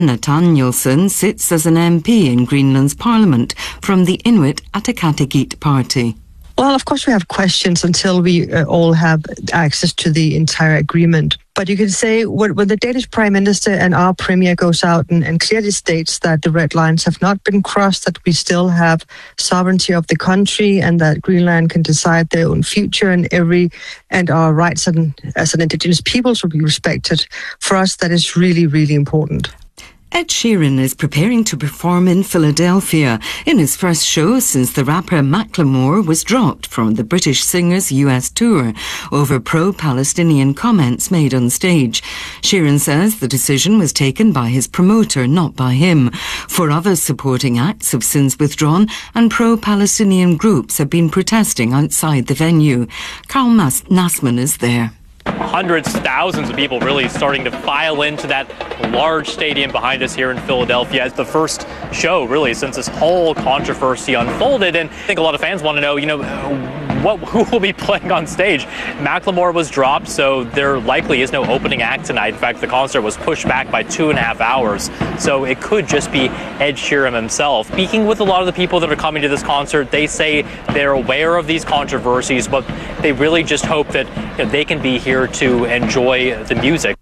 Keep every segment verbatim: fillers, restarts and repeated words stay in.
Nathanielsen sits as an M P in Greenland's parliament from the Inuit Ataqatigiit party. Well, of course we have questions until we uh, all have access to the entire agreement. But you can say when, when the Danish Prime Minister and our Premier goes out and, and clearly states that the red lines have not been crossed, that we still have sovereignty of the country and that Greenland can decide their own future and every and our rights and, as an indigenous peoples will be respected. For us, that is really, really important. Ed Sheeran is preparing to perform in Philadelphia in his first show since the rapper Macklemore was dropped from the British singer's U S tour over pro-Palestinian comments made on stage. Sheeran says the decision was taken by his promoter, not by him. Four other supporting acts have since withdrawn and pro-Palestinian groups have been protesting outside the venue. Carl Mas- Nassman is there. Hundreds, thousands of people really starting to file into that large stadium behind us here in Philadelphia. It's the first show, really, since this whole controversy unfolded. And I think a lot of fans want to know, you know, what, who will be playing on stage? Macklemore was dropped, so there likely is no opening act tonight. In fact, the concert was pushed back by two and a half hours. So it could just be Ed Sheeran himself. Speaking with a lot of the people that are coming to this concert, they say they're aware of these controversies, but they really just hope that, you know, they can be here to enjoy the music.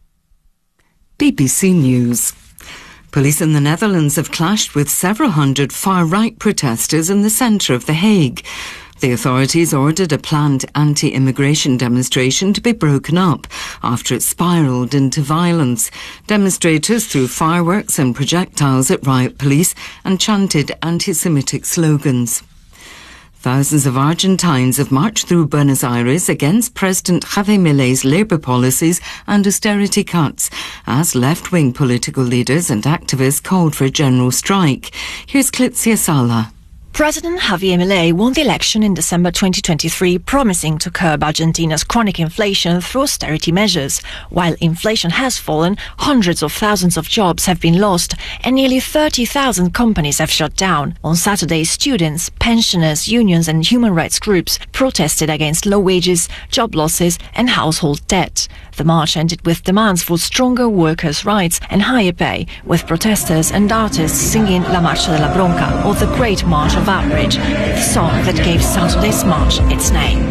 B B C News. Police in the Netherlands have clashed with several hundred far-right protesters in the centre of The Hague. The authorities ordered a planned anti-immigration demonstration to be broken up after it spiralled into violence. Demonstrators threw fireworks and projectiles at riot police and chanted anti-Semitic slogans. Thousands of Argentines have marched through Buenos Aires against President Javier Milei's labour policies and austerity cuts, as left-wing political leaders and activists called for a general strike. Here's Clitzia Sala. President Javier Milei won the election in December twenty twenty-three, promising to curb Argentina's chronic inflation through austerity measures. While inflation has fallen, hundreds of thousands of jobs have been lost and nearly thirty thousand companies have shut down. On Saturday, students, pensioners, unions and human rights groups protested against low wages, job losses and household debt. The march ended with demands for stronger workers' rights and higher pay, with protesters and artists singing La Marcha de la Bronca, or the Great March of Outrage, the song that gave Saturday's march its name.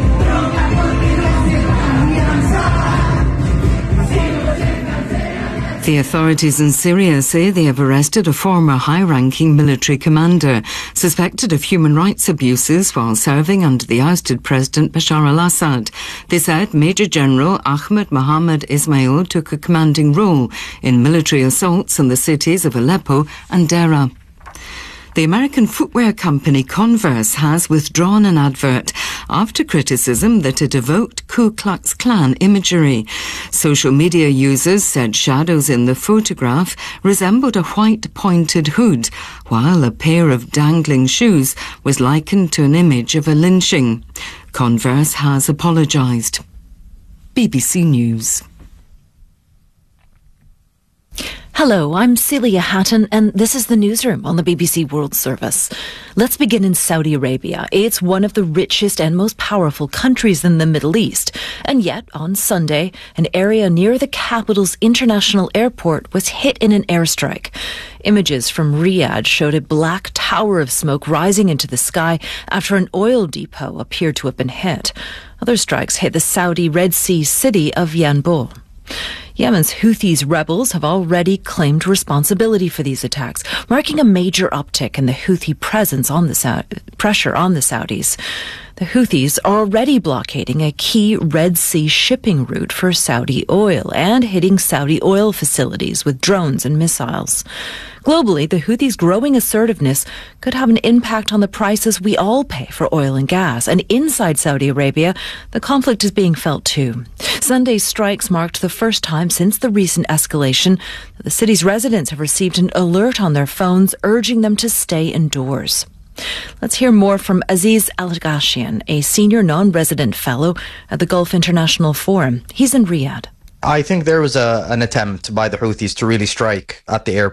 The authorities in Syria say they have arrested a former high-ranking military commander suspected of human rights abuses while serving under the ousted President Bashar al-Assad. They said Major General Ahmed Mohammed Ismail took a commanding role in military assaults in the cities of Aleppo and Deraa. The American footwear company Converse has withdrawn an advert after criticism that it evoked Ku Klux Klan imagery. Social media users said shadows in the photograph resembled a white pointed hood, while a pair of dangling shoes was likened to an image of a lynching. Converse has apologised. B B C News. Hello, I'm Celia Hatton, and this is the newsroom on the B B C World Service. Let's begin in Saudi Arabia. It's one of the richest and most powerful countries in the Middle East. And yet, on Sunday, an area near the capital's international airport was hit in an airstrike. Images from Riyadh showed a black tower of smoke rising into the sky after an oil depot appeared to have been hit. Other strikes hit the Saudi Red Sea city of Yanbu. Yemen's Houthis rebels have already claimed responsibility for these attacks, marking a major uptick in the Houthi presence on the Sa- pressure on the Saudis. The Houthis are already blockading a key Red Sea shipping route for Saudi oil and hitting Saudi oil facilities with drones and missiles. Globally, the Houthis' growing assertiveness could have an impact on the prices we all pay for oil and gas. And inside Saudi Arabia, the conflict is being felt too. Sunday's strikes marked the first time since the recent escalation that the city's residents have received an alert on their phones urging them to stay indoors. Let's hear more from Aziz Al-Ghashian, a senior non-resident fellow at the Gulf International Forum. He's in Riyadh. I think there was a, an attempt by the Houthis to really strike at the airport.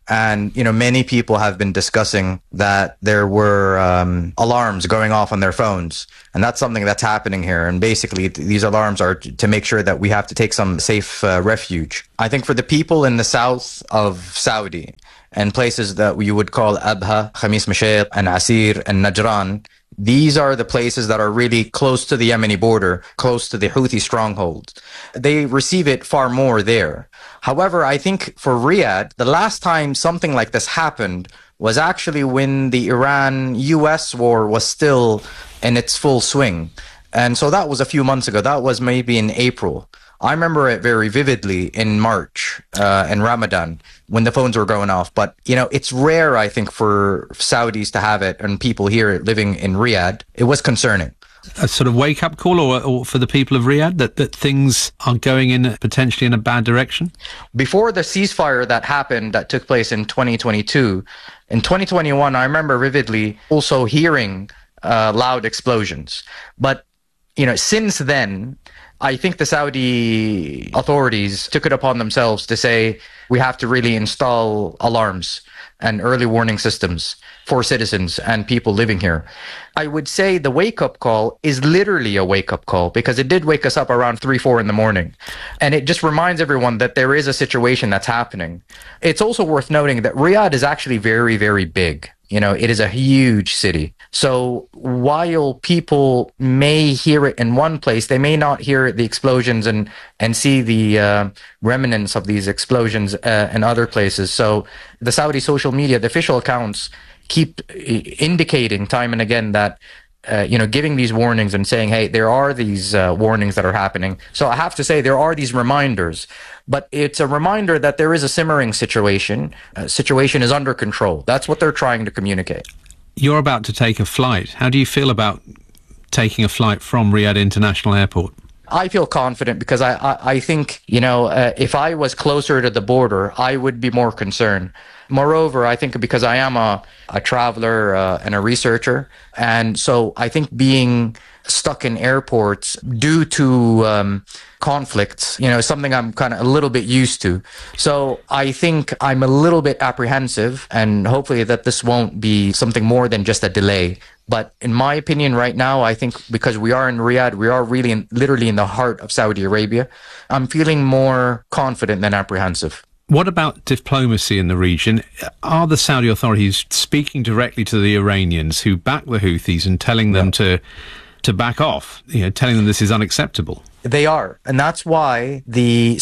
And, you know, many people have been discussing that there were um, alarms going off on their phones. And that's something that's happening here. And basically, th- these alarms are t- to make sure that we have to take some safe uh, refuge. I think for the people in the south of Saudi and places that we would call Abha, Khamis Mashaykh, and Asir, and Najran, these are the places that are really close to the Yemeni border, close to the Houthi strongholds. They receive it far more there. However, I think for Riyadh, the last time something like this happened was actually when the Iran-U S war was still in its full swing. And so that was a few months ago. That was maybe in April. I remember it very vividly in March, uh, in Ramadan, when the phones were going off. But, you know, it's rare, I think, for Saudis to have it and people here living in Riyadh. It was concerning. A sort of wake-up call or, or for the people of Riyadh that, that things are going in potentially in a bad direction? Before the ceasefire that happened, that took place in twenty twenty-two, in twenty twenty-one, I remember vividly also hearing uh, loud explosions. But, you know, since then, I think the Saudi authorities took it upon themselves to say we have to really install alarms and early warning systems for citizens and people living here. I would say the wake-up call is literally a wake-up call because it did wake us up around three, four in the morning. And it just reminds everyone that there is a situation that's happening. It's also worth noting that Riyadh is actually very, very big. You know, it is a huge city. So while people may hear it in one place, they may not hear the explosions and, and see the uh, remnants of these explosions uh, in other places. So the Saudi social media, the official accounts, keep indicating time and again that, uh, you know, giving these warnings and saying, hey, there are these uh, warnings that are happening. So I have to say there are these reminders. But it's a reminder that there is a simmering situation. Uh, situation is under control. That's what they're trying to communicate. You're about to take a flight. How do you feel about taking a flight from Riyadh International Airport? I feel confident because I, I, I think, you know, uh, if I was closer to the border, I would be more concerned. Moreover, I think because I am a, a traveler uh, and a researcher, and so I think being stuck in airports due to um, conflicts, you know, is something I'm kind of a little bit used to. So I think I'm a little bit apprehensive, and hopefully that this won't be something more than just a delay. But in my opinion right now, I think because we are in Riyadh, we are really in, literally in the heart of Saudi Arabia, I'm feeling more confident than apprehensive. What about diplomacy in the region? Are the Saudi authorities speaking directly to the Iranians who back the Houthis and telling them to to back off, you know, telling them this is unacceptable? They are. And that's why the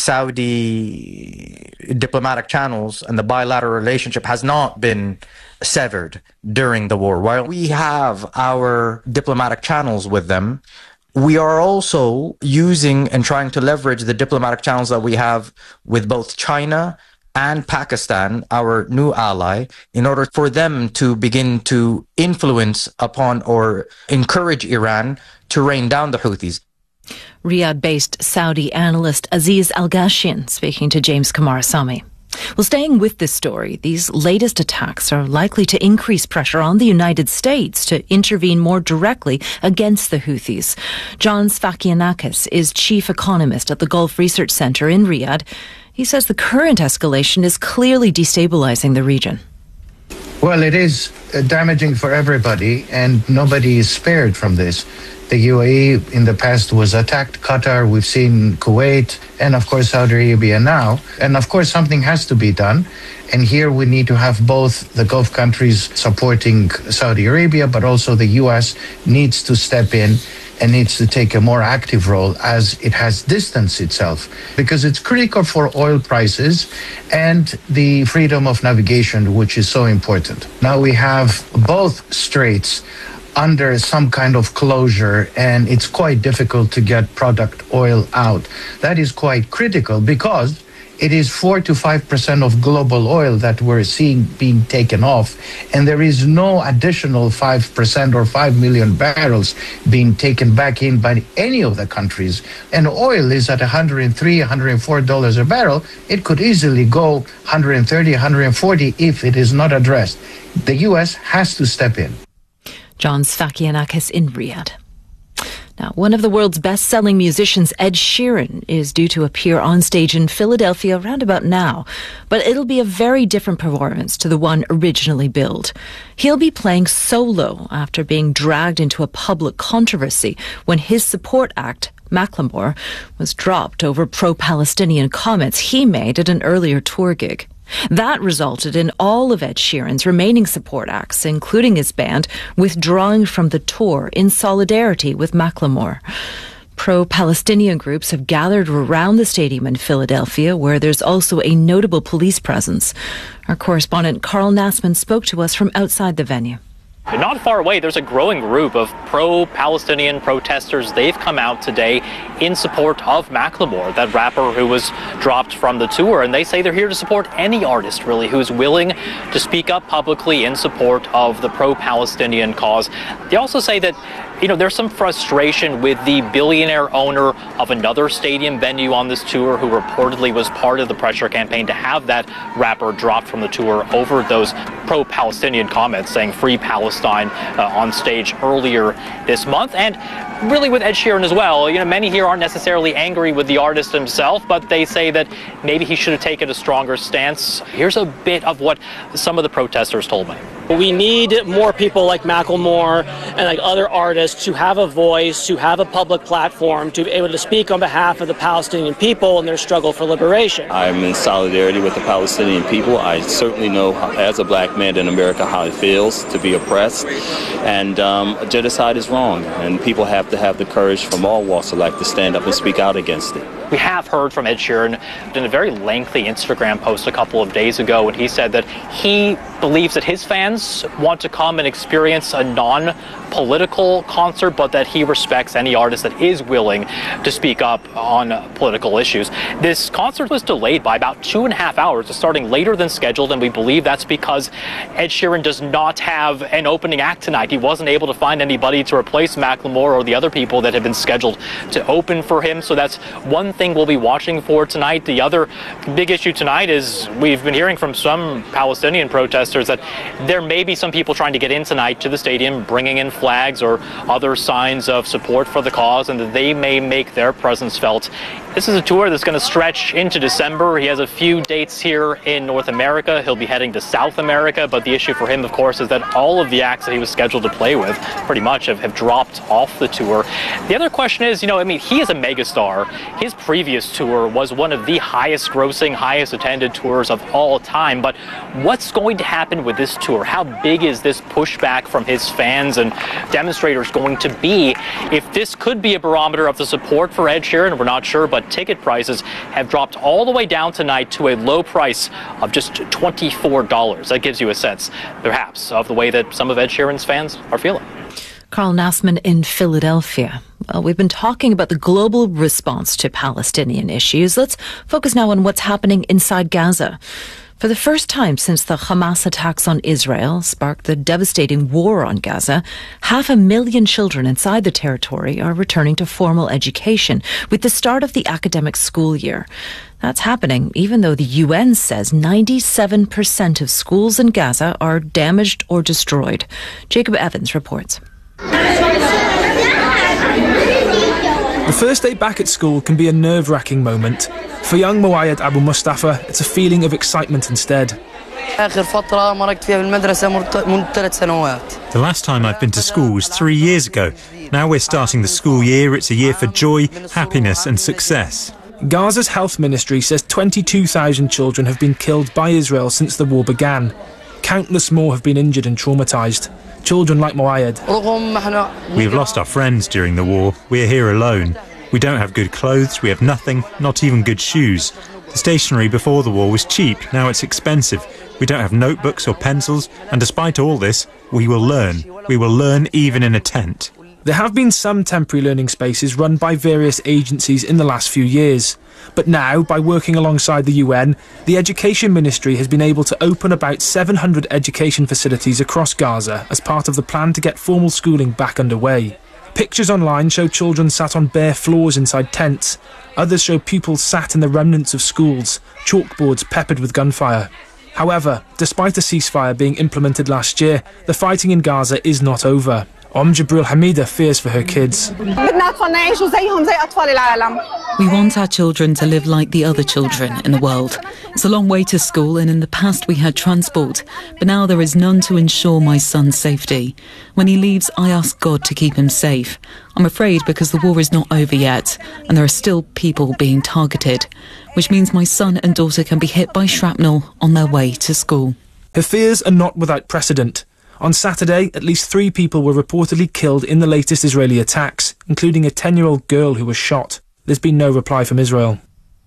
Saudi diplomatic channels and the bilateral relationship has not been severed during the war. While we have our diplomatic channels with them, we are also using and trying to leverage the diplomatic channels that we have with both China and Pakistan, our new ally, in order for them to begin to influence upon or encourage Iran to rain down the Houthis. Riyadh-based Saudi analyst Aziz Al-Ghashian speaking to James Kamarasamy. Well, staying with this story, these latest attacks are likely to increase pressure on the United States to intervene more directly against the Houthis. John Sfakianakis is chief economist at the Gulf Research Center in Riyadh. He says the current escalation is clearly destabilizing the region. Well, it is damaging for everybody, and nobody is spared from this. The U A E in the past was attacked, Qatar, we've seen Kuwait, and of course Saudi Arabia now. And of course something has to be done. And here we need to have both the Gulf countries supporting Saudi Arabia, but also the U S needs to step in and needs to take a more active role as it has distanced itself, because it's critical for oil prices and the freedom of navigation, which is so important. Now we have both straits under some kind of closure, and it's quite difficult to get product oil out. That is quite critical because it is four to five percent of global oil that we're seeing being taken off, and there is no additional five percent or five million barrels being taken back in by any of the countries. And oil is at one hundred three, one hundred four dollars a barrel. It could easily go one hundred thirty, one hundred forty if it is not addressed. The U S has to step in. John Sfakianakis in Riyadh. Now, one of the world's best-selling musicians, Ed Sheeran, is due to appear on stage in Philadelphia around about now. But it'll be a very different performance to the one originally billed. He'll be playing solo after being dragged into a public controversy when his support act, Macklemore, was dropped over pro-Palestinian comments he made at an earlier tour gig. That resulted in all of Ed Sheeran's remaining support acts, including his band, withdrawing from the tour in solidarity with Macklemore. Pro-Palestinian groups have gathered around the stadium in Philadelphia, where there's also a notable police presence. Our correspondent Carl Nassman spoke to us from outside the venue. Not far away, there's a growing group of pro-Palestinian protesters. They've come out today in support of Macklemore, that rapper who was dropped from the tour. And they say they're here to support any artist, really, who's willing to speak up publicly in support of the pro-Palestinian cause. They also say that, you know, there's some frustration with the billionaire owner of another stadium venue on this tour who reportedly was part of the pressure campaign to have that rapper dropped from the tour over those pro-Palestinian comments saying free Palestine uh, on stage earlier this month. And really with Ed Sheeran as well, you know, many here aren't necessarily angry with the artist himself, but they say that maybe he should have taken a stronger stance. Here's a bit of what some of the protesters told me. We need more people like Macklemore and like other artists to have a voice, to have a public platform, to be able to speak on behalf of the Palestinian people and their struggle for liberation. I'm in solidarity with the Palestinian people. I certainly know, how, as a black man in America, how it feels to be oppressed. And um, genocide is wrong, and people have to have the courage from all walks of life to stand up and speak out against it. We have heard from Ed Sheeran in a very lengthy Instagram post a couple of days ago, and he said that he believes that his fans want to come and experience a non-political concert, but that he respects any artist that is willing to speak up on political issues. This concert was delayed by about two and a half hours, starting later than scheduled, and we believe that's because Ed Sheeran does not have an opening act tonight. He wasn't able to find anybody to replace Macklemore or the other people that had been scheduled to open for him, so that's one thing we'll be watching for tonight. The other big issue tonight is we've been hearing from some Palestinian protesters that there may be some people trying to get in tonight to the stadium, bringing in flags or other signs of support for the cause, and that they may make their presence felt. This is a tour that's going to stretch into December. He has a few dates here in North America. He'll be heading to South America, but the issue for him, of course, is that all of the acts that he was scheduled to play with pretty much have, have dropped off the tour. The other question is, you know, I mean, he is a megastar. His previous tour was one of the highest grossing, highest attended tours of all time, but what's going to happen with this tour? How big is this pushback from his fans and demonstrators going to be? If this could be a barometer of the support for Ed Sheeran, we're not sure, but ticket prices have dropped all the way down tonight to a low price of just twenty-four dollars. That gives you a sense, perhaps, of the way that some of Ed Sheeran's fans are feeling. Carl Nassman in Philadelphia. Well, we've been talking about the global response to Palestinian issues. Let's focus now on what's happening inside Gaza. For the first time since the Hamas attacks on Israel sparked the devastating war on Gaza, half a million children inside the territory are returning to formal education with the start of the academic school year. That's happening even though the U N says ninety-seven percent of schools in Gaza are damaged or destroyed. Jacob Evans reports. The first day back at school can be a nerve-wracking moment. For young Moayed Abu Mustafa, it's a feeling of excitement instead. The last time I've been to school was three years ago. Now we're starting the school year. It's a year for joy, happiness and success. Gaza's health ministry says twenty-two thousand children have been killed by Israel since the war began. Countless more have been injured and traumatised. Children like Moayed. We've lost our friends during the war. We're here alone. We don't have good clothes, we have nothing, not even good shoes. The stationery before the war was cheap, now it's expensive. We don't have notebooks or pencils, and despite all this, we will learn. We will learn even in a tent. There have been some temporary learning spaces run by various agencies in the last few years. But now, by working alongside the U N, the Education Ministry has been able to open about seven hundred education facilities across Gaza as part of the plan to get formal schooling back underway. Pictures online show children sat on bare floors inside tents. Others show pupils sat in the remnants of schools, chalkboards peppered with gunfire. However, despite a ceasefire being implemented last year, the fighting in Gaza is not over. Om Jabril Hamida fears for her kids. We want our children to live like the other children in the world. It's a long way to school, and in the past we had transport, but now there is none to ensure my son's safety. When he leaves, I ask God to keep him safe. I'm afraid because the war is not over yet, and there are still people being targeted, which means my son and daughter can be hit by shrapnel on their way to school. Her fears are not without precedent. On Saturday, at least three people were reportedly killed in the latest Israeli attacks, including a ten-year-old girl who was shot. There's been no reply from Israel.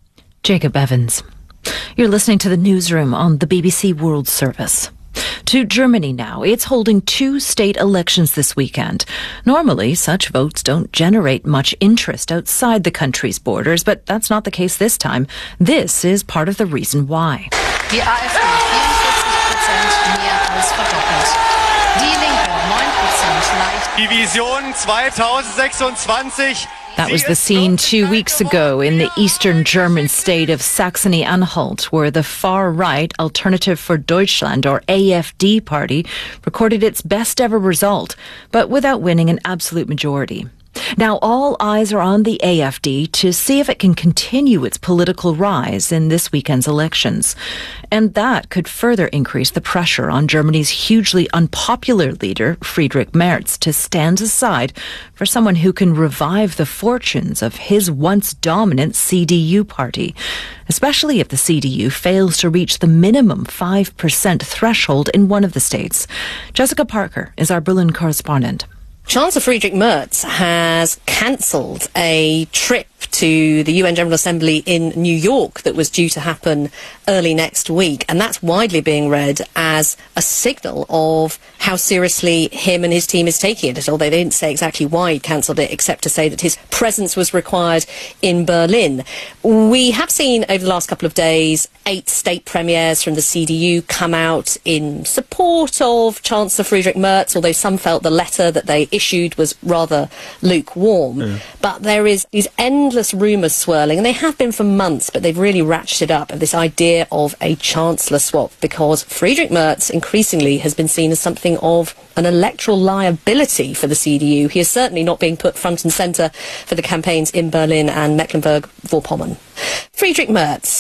Jacob Evans. You're listening to the newsroom on the B B C World Service. To Germany now. It's holding two state elections this weekend. Normally, such votes don't generate much interest outside the country's borders, but that's not the case this time. This is part of the reason why. Die AfD vierundvierzig Prozent mehr als verdoppelt. Die Linke neun Prozent leicht. Die Vision twenty twenty-six. That was the scene two weeks ago in the eastern German state of Saxony-Anhalt, where the far-right Alternative for Deutschland, or A F D party, recorded its best ever result, but without winning an absolute majority. Now all eyes are on the A F D to see if it can continue its political rise in this weekend's elections. And that could further increase the pressure on Germany's hugely unpopular leader, Friedrich Merz, to stand aside for someone who can revive the fortunes of his once dominant C D U party, especially if the C D U fails to reach the minimum five percent threshold in one of the states. Jessica Parker is our Berlin correspondent. Chancellor Friedrich Merz has cancelled a trip to the U N General Assembly in New York that was due to happen early next week, and that's widely being read as a signal of how seriously him and his team is taking it, although they didn't say exactly why he cancelled it, except to say that his presence was required in Berlin. We have seen over the last couple of days eight state premiers from the C D U come out in support of Chancellor Friedrich Merz, although some felt the letter that they issued was rather lukewarm. Yeah. But there is these endless rumours swirling, and they have been for months, but they've really ratcheted up, of this idea of a chancellor swap, because Friedrich Merz increasingly has been seen as something of an electoral liability for the C D U. He is certainly not being put front and centre for the campaigns in Berlin and Mecklenburg-Vorpommern. Friedrich Merz,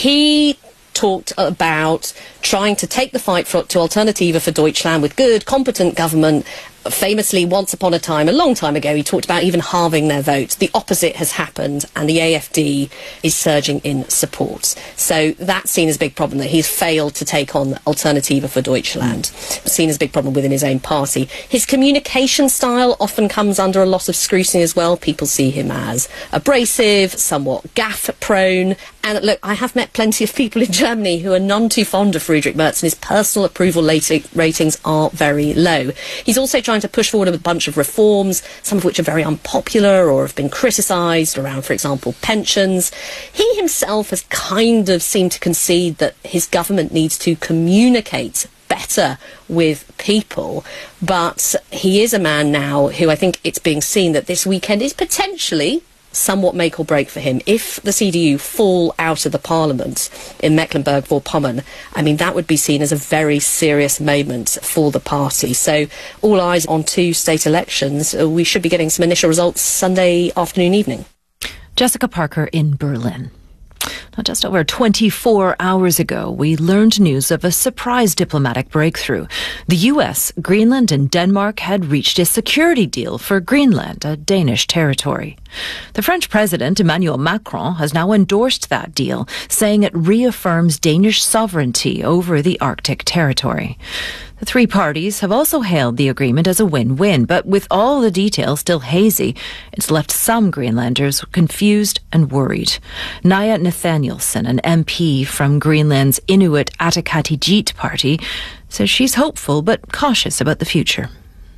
he talked about trying to take the fight for, to Alternative for Deutschland with good, competent government. Famously, once upon a time, a long time ago, he talked about even halving their votes. The opposite has happened, and the A F D is surging in support. So that's seen as a big problem, that he's failed to take on Alternative for Deutschland. Seen as a big problem within his own party. His communication style often comes under a lot of scrutiny as well. People see him as abrasive, somewhat gaffe-prone. And look, I have met plenty of people in Germany who are none too fond of Friedrich Merz, and his personal approval ratings are very low. He's also trying to push forward a bunch of reforms, some of which are very unpopular or have been criticised, around, for example, pensions. He himself has kind of seemed to concede that his government needs to communicate better with people, but he is a man now who, I think it's being seen that this weekend is potentially somewhat make or break for him. If the C D U fall out of the parliament in Mecklenburg-Vorpommern, I mean, that would be seen as a very serious moment for the party. So all eyes on two state elections. We should be getting some initial results Sunday afternoon, evening. Jessica Parker in Berlin. Now, just over twenty-four hours ago, we learned news of a surprise diplomatic breakthrough. The U S, Greenland and Denmark had reached a security deal for Greenland, a Danish territory. The French President, Emmanuel Macron, has now endorsed that deal, saying it reaffirms Danish sovereignty over the Arctic territory. The three parties have also hailed the agreement as a win-win, but with all the details still hazy, it's left some Greenlanders confused and worried. Naya Nathanielsen, an M P from Greenland's Inuit Ataqatigiit party, says she's hopeful but cautious about the future.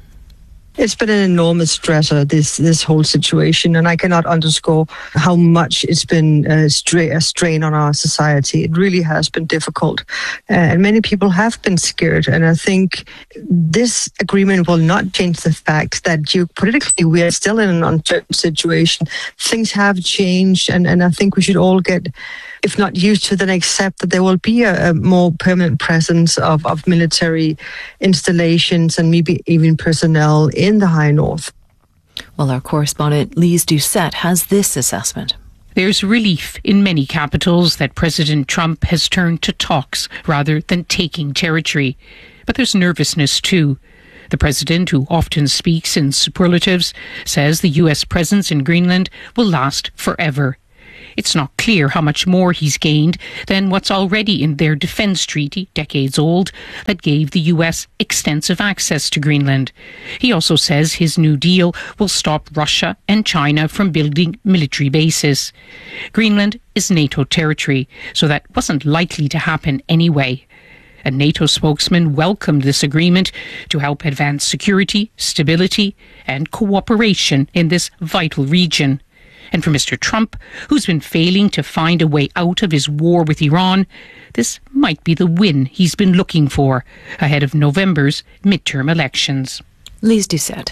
It's been an enormous stressor, this this whole situation, and I cannot underscore how much it's been a, stra- a strain on our society. It really has been difficult, uh, and many people have been scared, and I think this agreement will not change the fact that geopolitically we are still in an uncertain situation. Things have changed, and, and I think we should all get if not used to, then accept that there will be a, a more permanent presence of, of military installations and maybe even personnel in the High North. Well, our correspondent Lise Doucette has this assessment. There's relief in many capitals that President Trump has turned to talks rather than taking territory. But there's nervousness too. The president, who often speaks in superlatives, says the U S presence in Greenland will last forever. It's not clear how much more he's gained than what's already in their defence treaty, decades old, that gave the U S extensive access to Greenland. He also says his new deal will stop Russia and China from building military bases. Greenland is NATO territory, so that wasn't likely to happen anyway. A NATO spokesman welcomed this agreement to help advance security, stability, and cooperation in this vital region. And for Mister Trump, who's been failing to find a way out of his war with Iran, this might be the win he's been looking for ahead of November's midterm elections. Lise Doucette.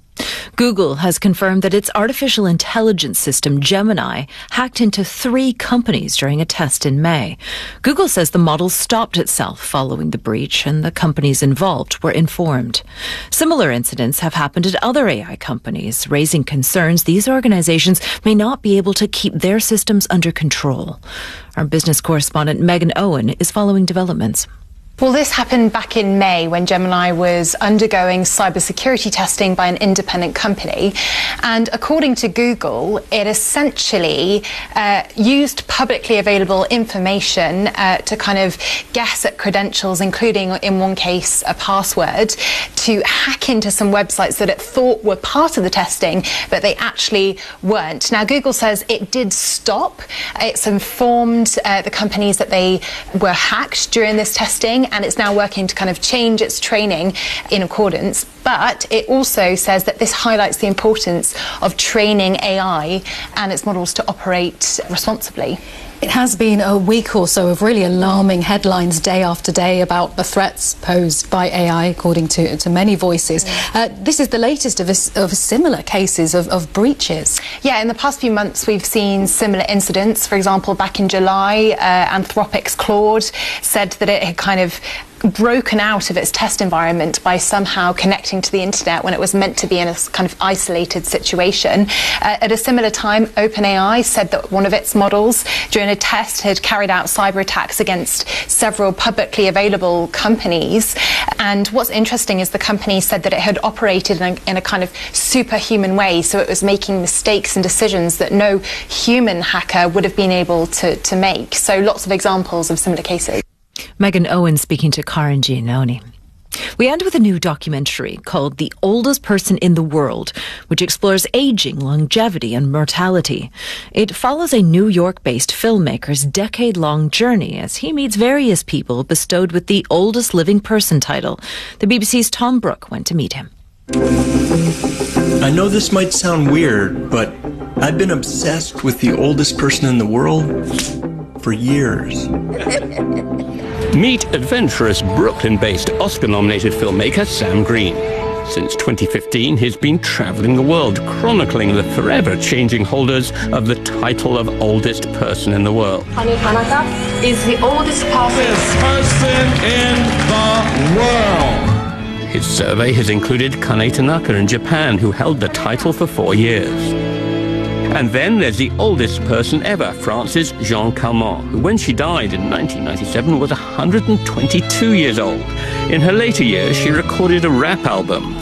Google has confirmed that its artificial intelligence system Gemini hacked into three companies during a test in May. Google says the model stopped itself following the breach and the companies involved were informed. Similar incidents have happened at other A I companies, raising concerns these organizations may not be able to keep their systems under control. Our business correspondent Megan Owen is following developments. Well, this happened back in May when Gemini was undergoing cybersecurity testing by an independent company. And according to Google, it essentially uh, used publicly available information uh, to kind of guess at credentials, including, in one case, a password, to hack into some websites that it thought were part of the testing, but they actually weren't. Now, Google says it did stop. It's informed uh, the companies that they were hacked during this testing, and it's now working to kind of change its training in accordance. But it also says that this highlights the importance of training A I and its models to operate responsibly. It has been a week or so of really alarming headlines day after day about the threats posed by A I, according to, to many voices. Uh, this is the latest of, a, of similar cases of, of breaches. Yeah, in the past few months we've seen similar incidents. For example, back in July, uh, Anthropic's Claude said that it had kind of broken out of its test environment by somehow connecting to the internet when it was meant to be in a kind of isolated situation. Uh, at a similar time, OpenAI said that one of its models during a test had carried out cyber attacks against several publicly available companies. And what's interesting is the company said that it had operated in a, in a kind of superhuman way, so it was making mistakes and decisions that no human hacker would have been able to, to make. So lots of examples of similar cases. Megan Owen speaking to Karin Giannoni. We end with a new documentary called The Oldest Person in the World, which explores aging, longevity and mortality. It follows a New York-based filmmaker's decade-long journey as he meets various people bestowed with the oldest living person title. The B B C's Tom Brooke went to meet him. I know this might sound weird, but I've been obsessed with the oldest person in the world for years. Meet adventurous Brooklyn-based Oscar-nominated filmmaker Sam Green. Since twenty fifteen, he's been traveling the world, chronicling the forever-changing holders of the title of oldest person in the world. Honey Hanaka is the oldest person, person in the world. His survey has included Kane Tanaka in Japan, who held the title for four years. And then there's the oldest person ever, Frances Jean Calment, who when she died in nineteen ninety-seven was one hundred twenty-two years old. In her later years, she recorded a rap album.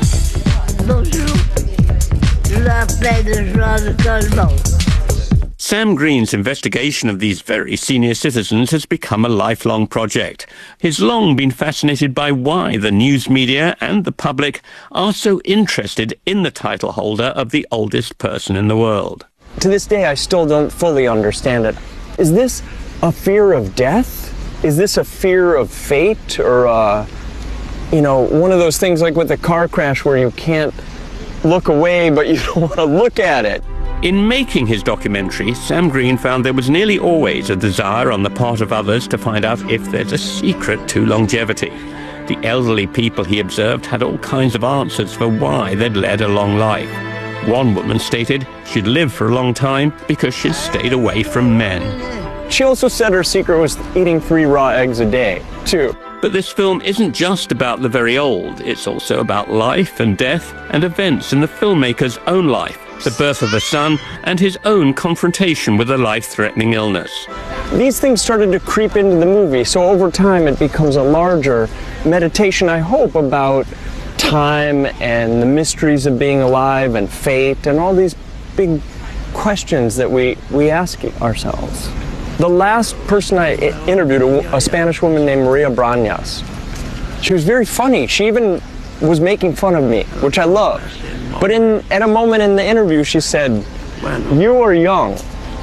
Sam Green's investigation of these very senior citizens has become a lifelong project. He's long been fascinated by why the news media and the public are so interested in the title holder of the oldest person in the world. To this day, I still don't fully understand it. Is this a fear of death? Is this a fear of fate? Or, uh, you know, one of those things like with a car crash where you can't look away, but you don't want to look at it? In making his documentary, Sam Green found there was nearly always a desire on the part of others to find out if there's a secret to longevity. The elderly people he observed had all kinds of answers for why they'd led a long life. One woman stated she'd lived for a long time because she'd stayed away from men. She also said her secret was eating three raw eggs a day, too. But this film isn't just about the very old. It's also about life and death and events in the filmmaker's own life, the birth of a son, and his own confrontation with a life-threatening illness. These things started to creep into the movie, so over time it becomes a larger meditation, I hope, about time and the mysteries of being alive and fate and all these big questions that we, we ask ourselves. The last person I interviewed, a, a Spanish woman named Maria Brañas, she was very funny. She even was making fun of me, which I love. But in, at a moment in the interview, she said, "You are young.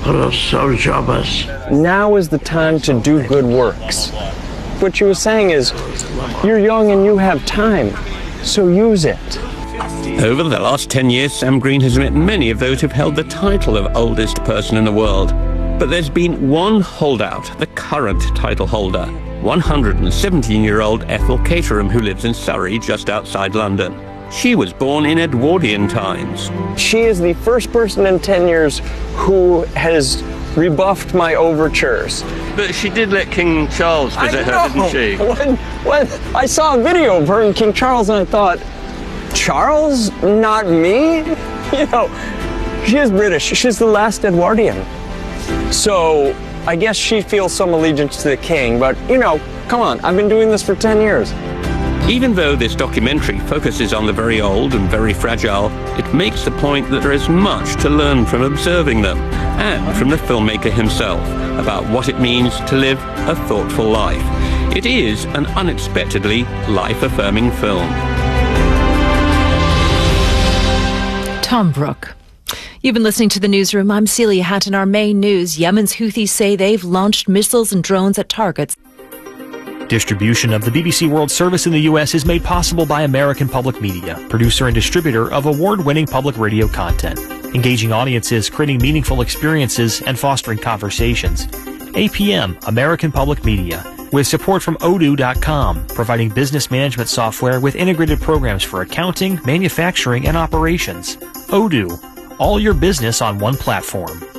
Now is the time to do good works." What she was saying is, you're young and you have time, so use it. Over the last ten years, Sam Green has met many of those who've held the title of oldest person in the world. But there's been one holdout, the current title holder, one hundred seventeen-year-old Ethel Caterham, who lives in Surrey, just outside London. She was born in Edwardian times. She is the first person in ten years who has rebuffed my overtures. But she did let King Charles visit her, didn't she? When, when I saw a video of her and King Charles, and I thought, Charles, not me? You know, she is British. She's the last Edwardian. So I guess she feels some allegiance to the king, but, you know, come on, I've been doing this for ten years. Even though this documentary focuses on the very old and very fragile, it makes the point that there is much to learn from observing them, and from the filmmaker himself, about what it means to live a thoughtful life. It is an unexpectedly life-affirming film. Tom Brooke. You've been listening to The Newsroom. I'm Celia Hatton. Our main news: Yemen's Houthis say they've launched missiles and drones at targets. Distribution of the B B C World Service in the U S is made possible by American Public Media, producer and distributor of award-winning public radio content, engaging audiences, creating meaningful experiences, and fostering conversations. A P M, American Public Media, with support from odoo dot com, providing business management software with integrated programs for accounting, manufacturing, and operations. Odoo, all your business on one platform.